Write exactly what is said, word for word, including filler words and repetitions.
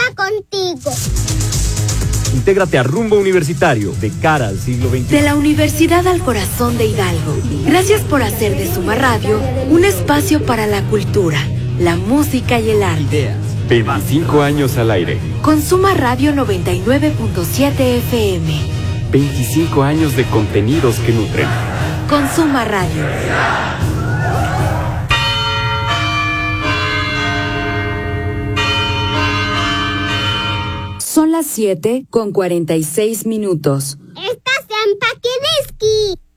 contigo. Intégrate a Rumbo Universitario, de cara al siglo veintiuno. De la Universidad al Corazón de Hidalgo. Gracias por hacer de Suma Radio un espacio para la cultura, la música y el arte. veinticinco años al aire. Con Suma Radio noventa y nueve punto siete F M. veinticinco años de contenidos que nutren. Con Suma Radio. Son las siete con cuarenta y seis minutos. Estás en Paquiliski.